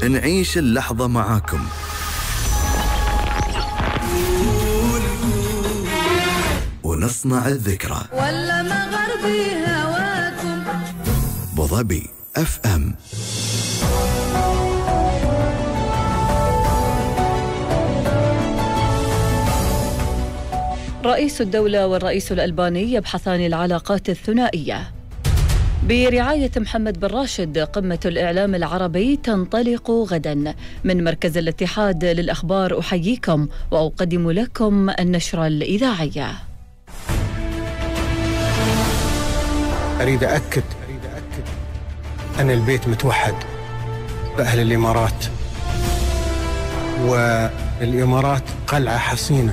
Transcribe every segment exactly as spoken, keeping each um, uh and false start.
نعيش اللحظة معاكم. ونصنع الذكرى. ولا مغربي هواكم. أبو ظبي اف ام. رئيس الدولة والرئيس الألباني يبحثان العلاقات الثنائية. برعاية محمد بن راشد قمة الإعلام العربي تنطلق غدا. من مركز الاتحاد للأخبار أحييكم وأقدم لكم النشرة الإذاعية. أريد أكد أن البيت متوحد بأهل الإمارات، والإمارات قلعة حصينة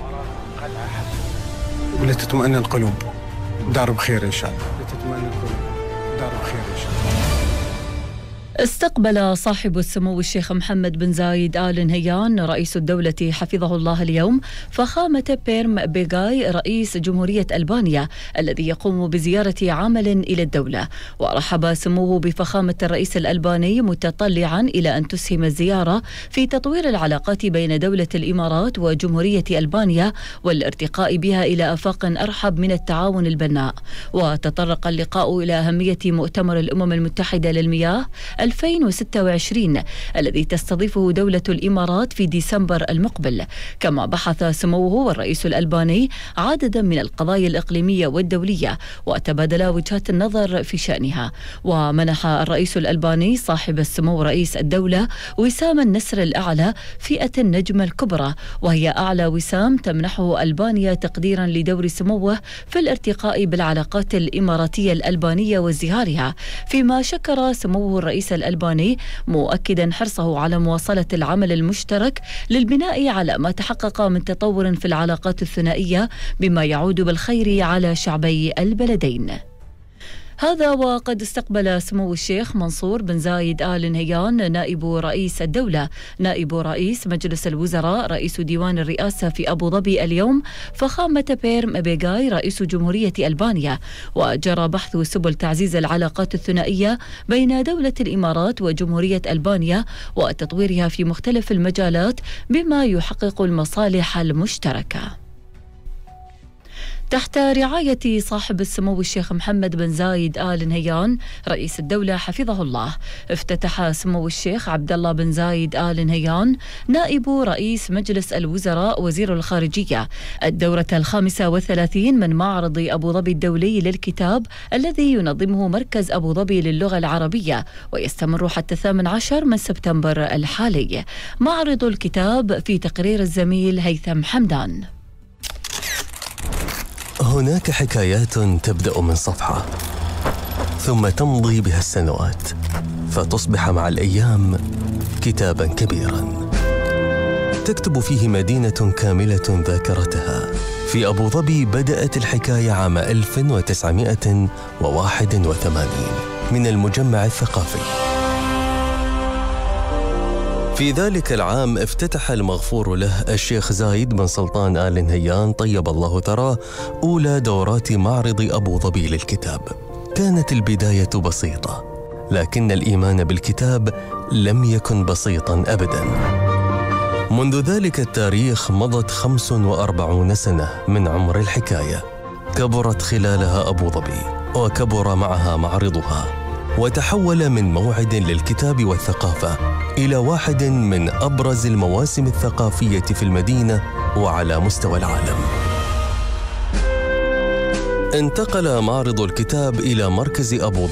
ولتطمئن القلوب. دار بخير إن شاء الله. لتطمئن القلوب. دار بخير إن شاء الله. استقبل صاحب السمو الشيخ محمد بن زايد آل نهيان رئيس الدولة حفظه الله اليوم فخامة بيرم بيغاي رئيس جمهورية ألبانيا الذي يقوم بزيارة عمل إلى الدولة. ورحب سموه بفخامة الرئيس الألباني متطلعا إلى أن تسهم الزيارة في تطوير العلاقات بين دولة الإمارات وجمهورية ألبانيا والارتقاء بها إلى آفاق أرحب من التعاون البناء. وتطرق اللقاء إلى أهمية مؤتمر الأمم المتحدة للمياه ألفين وستة وعشرين الذي تستضيفه دولة الإمارات في ديسمبر المقبل. كما بحث سموه والرئيس الألباني عددا من القضايا الإقليمية والدولية وتبادلا وجهات النظر في شأنها. ومنح الرئيس الألباني صاحب السمو رئيس الدولة وسام النسر الأعلى فئة النجمة الكبرى، وهي أعلى وسام تمنحه ألبانيا تقديرا لدور سموه في الارتقاء بالعلاقات الإماراتية الألبانية وازدهارها. فيما شكر سموه الرئيس الألباني مؤكدا حرصه على مواصلة العمل المشترك للبناء على ما تحقق من تطور في العلاقات الثنائية بما يعود بالخير على شعبي البلدين. هذا وقد استقبل سمو الشيخ منصور بن زايد آل نهيان نائب رئيس الدولة نائب رئيس مجلس الوزراء رئيس ديوان الرئاسة في أبو ظبي اليوم فخامة بيرم بيغاي رئيس جمهورية ألبانيا. وجرى بحث سبل تعزيز العلاقات الثنائية بين دولة الإمارات وجمهورية ألبانيا وتطويرها في مختلف المجالات بما يحقق المصالح المشتركة. تحت رعاية صاحب السمو الشيخ محمد بن زايد آل نهيان رئيس الدولة حفظه الله، افتتح سمو الشيخ عبد الله بن زايد آل نهيان نائب رئيس مجلس الوزراء وزير الخارجية الدورة الخامسة والثلاثين من معرض أبو ظبي الدولي للكتاب الذي ينظمه مركز أبو ظبي للغة العربية ويستمر حتى الثامن عشر من سبتمبر الحالي. معرض الكتاب في تقرير الزميل هيثم حمدان. هناك حكايات تبدأ من صفحة ثم تمضي بها السنوات فتصبح مع الأيام كتابا كبيرا تكتب فيه مدينة كاملة ذاكرتها. في أبو ظبي بدأت الحكاية عام ألف وتسعمائة وواحد وثمانين من المجمع الثقافي. في ذلك العام افتتح المغفور له الشيخ زايد بن سلطان آل نهيان طيب الله ثراه أولى دورات معرض أبو ظبي للكتاب. كانت البداية بسيطة، لكن الإيمان بالكتاب لم يكن بسيطا أبدا. منذ ذلك التاريخ مضت خمس وأربعون سنة من عمر الحكاية، كبرت خلالها أبو ظبي وكبر معها معرضها، وتحول من موعد للكتاب والثقافة إلى واحد من أبرز المواسم الثقافية في المدينة وعلى مستوى العالم. انتقل معرض الكتاب إلى مركز أبو